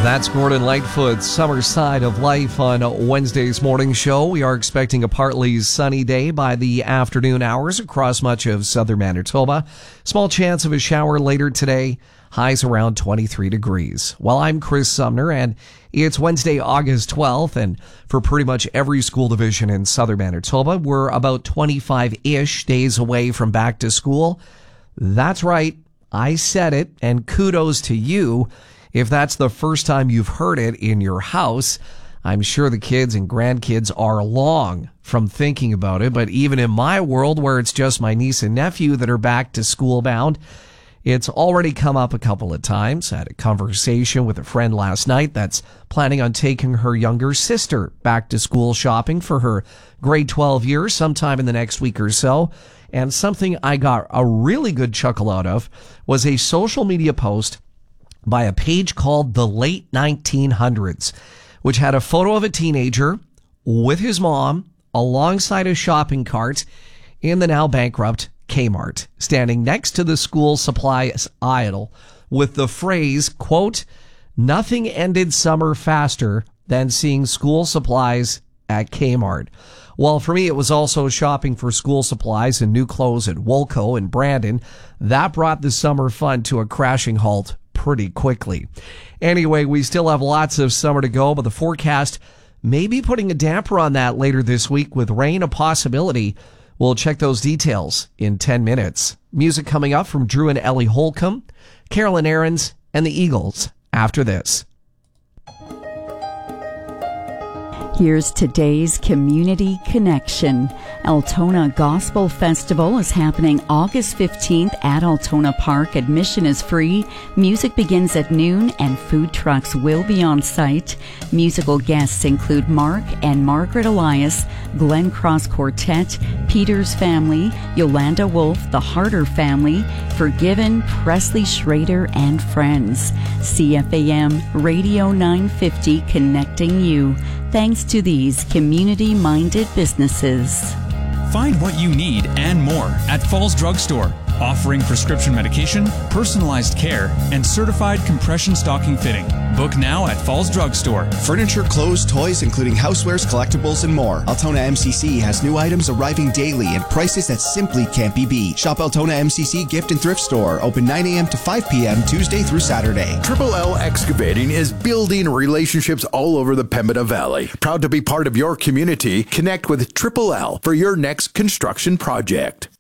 That's Gordon Lightfoot's Summer Side of Life on Wednesday's morning show. We are expecting a partly sunny day by the afternoon hours across much of southern Manitoba. Small chance of a shower later today. Highs around 23 degrees. Well, I'm Chris Sumner, and it's Wednesday, August 12th, and for pretty much every school division in southern Manitoba, we're about 25-ish days away from back to school. That's right. I said it, and kudos to you. If that's the first time you've heard it in your house, I'm sure the kids and grandkids are long from thinking about it. But even in my world, where it's just my niece and nephew that are back to school bound, it's already come up a couple of times. I had a conversation with a friend last night that's planning on taking her younger sister back to school shopping for her grade 12 year sometime in the next week or so. And something I got a really good chuckle out of was a social media post by a page called The Late 1900s, which had a photo of a teenager with his mom alongside a shopping cart in the now bankrupt Kmart, standing next to the school supplies aisle with the phrase, quote, "Nothing ended summer faster than seeing school supplies at Kmart." Well, for me, it was also shopping for school supplies and new clothes at Woolco and Brandon. That brought the summer fun to a crashing halt pretty quickly. Anyway, we still have lots of summer to go, but the forecast may be putting a damper on that later this week with rain a possibility. We'll check those details in 10 minutes. Music coming up from Drew and Ellie Holcomb, Carolyn Aarons, and the Eagles after this. Here's today's Community Connection. Altona Gospel Festival is happening August 15th at Altona Park. Admission is free. Music begins at noon and food trucks will be on site. Musical guests include Mark and Margaret Elias, Glen Cross Quartet, Peter's Family, Yolanda Wolf, the Harder Family, Forgiven, Presley Schrader, and Friends. CFAM Radio 950 connecting you. Thanks to these community-minded businesses. Find what you need and more at Falls Drug Store, offering prescription medication, personalized care, and certified compression stocking fitting. Book now at Falls Drug Store. Furniture, clothes, toys, including housewares, collectibles, and more. Altona MCC has new items arriving daily and prices that simply can't be beat. Shop Altona MCC Gift and Thrift Store, open 9 a.m. to 5 p.m. Tuesday through Saturday. Triple L Excavating is building relationships all over the Pembina Valley. Proud to be part of your community. Connect with Triple L for your next construction project.